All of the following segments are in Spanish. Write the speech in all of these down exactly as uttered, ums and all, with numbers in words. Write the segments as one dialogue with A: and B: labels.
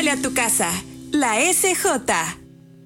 A: Huele a tu casa. La S J.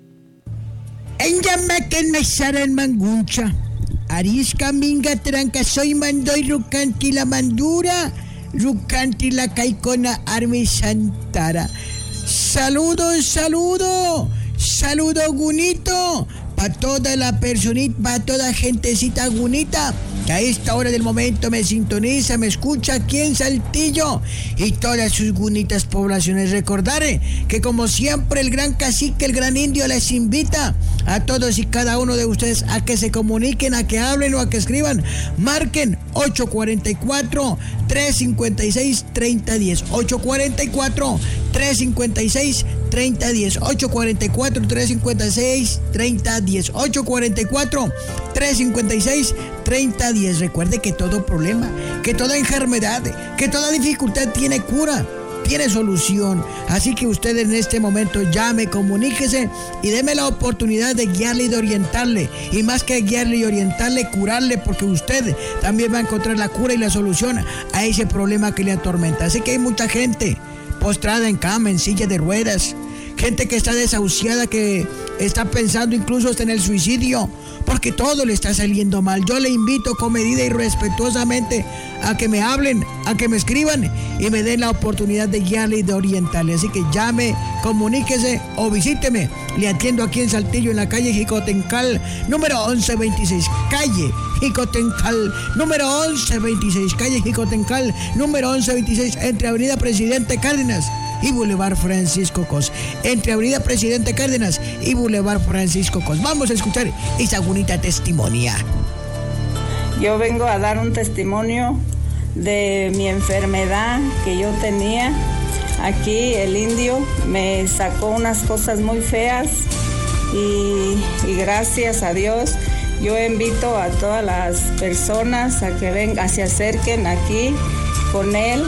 B: En Yamaken Mesaran Manguncha. Arisca minga tranca soy mandoy rucanti la mandura. Rucanti la caicona arme santara. Saludos, saludo. Saludo Gunito. Para toda la personita, para toda gentecita Gunita, que a esta hora del momento me sintoniza, me escucha aquí en Saltillo y todas sus Gunitas poblaciones. Recordaré que como siempre el gran cacique, el gran indio les invita a todos y cada uno de ustedes a que se comuniquen, a que hablen o a que escriban. Marquen ocho cuatro cuatro, tres cinco seis, tres cero uno cero. ocho cuatro cuatro, tres cinco seis, tres cero uno cero. ocho cuatro cuatro, tres cinco seis, tres cero uno cero. ocho cuatro cuatro, tres cinco seis, tres cero uno cero. Recuerde que todo problema, que toda enfermedad, que toda dificultad tiene cura, tiene solución. Así que usted en este momento llame, comuníquese y deme la oportunidad de guiarle y de orientarle. Y más que guiarle y orientarle, curarle, porque usted también va a encontrar la cura y la solución a ese problema que le atormenta. Así que hay mucha gente postrada en cama, en silla de ruedas, gente que está desahuciada, que está pensando incluso hasta en el suicidio, porque todo le está saliendo mal. Yo le invito comedida y respetuosamente a que me hablen, a que me escriban y me den la oportunidad de guiarle y de orientarle. Así que llame, comuníquese o visíteme. Le atiendo aquí en Saltillo, en la calle Jicotencal, número once veintiséis, calle Jicotencal, número once veintiséis, calle Jicotencal, número once veintiséis, entre Avenida Presidente Cárdenas y Boulevard Francisco Cos. Entre Avenida Presidente Cárdenas y Boulevard Francisco Cos. Vamos a escuchar esa bonita testimonia.
C: Yo vengo a dar un testimonio de mi enfermedad que yo tenía. Aquí el indio me sacó unas cosas muy feas y, y gracias a Dios yo invito a todas las personas a que vengan, se acerquen aquí con él.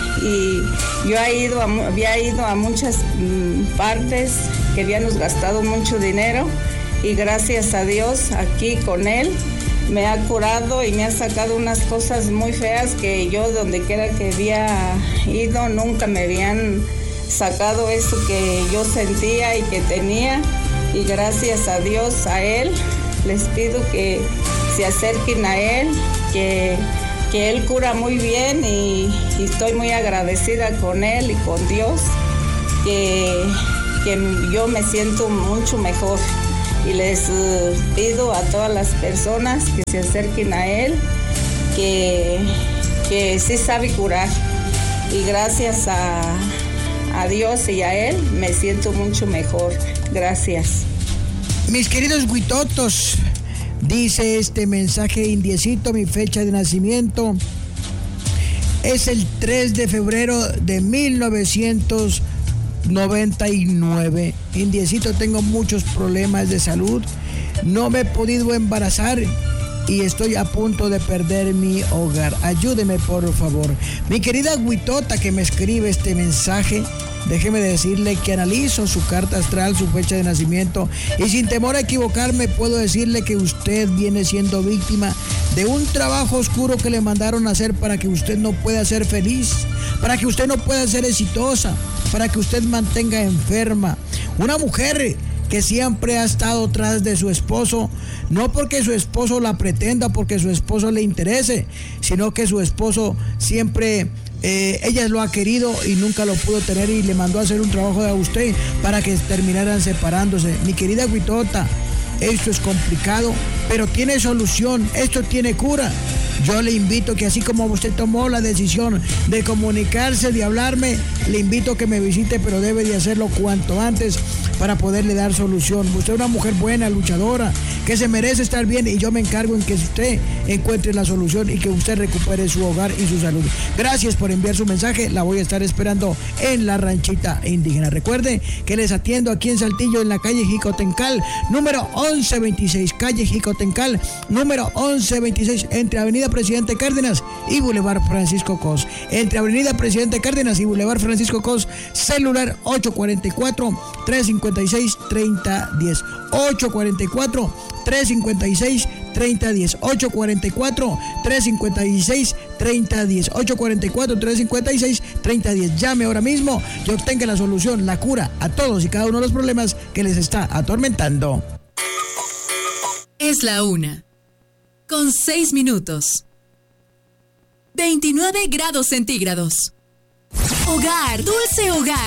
C: Y yo he ido a, había ido a muchas mm, partes que habíamos gastado mucho dinero y gracias a Dios aquí con él me ha curado y me ha sacado unas cosas muy feas que yo donde quiera que había ido nunca me habían sacado eso que yo sentía y que tenía, y gracias a Dios, a él les pido que se acerquen a él, que que él cura muy bien y, y estoy muy agradecida con él y con Dios, que, que yo me siento mucho mejor. Y les uh, pido a todas las personas que se acerquen a él, que, que sí sabe curar. Y gracias a, a Dios y a él me siento mucho mejor. Gracias.
B: Mis queridos huitotos, dice este mensaje indiecito, mi fecha de nacimiento es el tres de febrero de mil novecientos noventa y nueve. Indiecito, tengo muchos problemas de salud, no me he podido embarazar y estoy a punto de perder mi hogar. Ayúdeme, por favor. Mi querida Huitota que me escribe este mensaje, déjeme decirle que analizo su carta astral, su fecha de nacimiento, y sin temor a equivocarme puedo decirle que usted viene siendo víctima de un trabajo oscuro que le mandaron a hacer para que usted no pueda ser feliz, para que usted no pueda ser exitosa, para que usted mantenga enferma. Una mujer que siempre ha estado tras de su esposo, no porque su esposo la pretenda, porque su esposo le interese, sino que su esposo siempre... Eh, ella lo ha querido y nunca lo pudo tener y le mandó a hacer un trabajo a usted para que terminaran separándose. Mi querida Huitota, esto es complicado, pero tiene solución, esto tiene cura. Yo le invito que así como usted tomó la decisión de comunicarse, de hablarme, le invito a que me visite, pero debe de hacerlo cuanto antes para poderle dar solución. Usted es una mujer buena, luchadora, que se merece estar bien y yo me encargo en que usted encuentre la solución y que usted recupere su hogar y su salud. Gracias por enviar su mensaje, la voy a estar esperando en la ranchita indígena. Recuerde que les atiendo aquí en Saltillo, en la calle Jicotencal, número once veintiséis, calle Jicotencal, número once veintiséis, entre Avenida Presidente Cárdenas y Boulevard Francisco Cos. Entre Avenida Presidente Cárdenas y Boulevard Francisco Cos, celular ocho cuatro cuatro, tres cinco seis, tres cero uno cero. ocho cuatro cuatro, tres cinco seis, treinta diez. ocho cuatro cuatro, tres cinco seis, treinta diez. ocho cuatro cuatro, tres cinco seis, treinta diez. Llame ahora mismo y obtenga la solución, la cura a todos y cada uno de los problemas que les está atormentando.
A: Es la una, con seis minutos. veintinueve grados centígrados. Hogar, dulce hogar.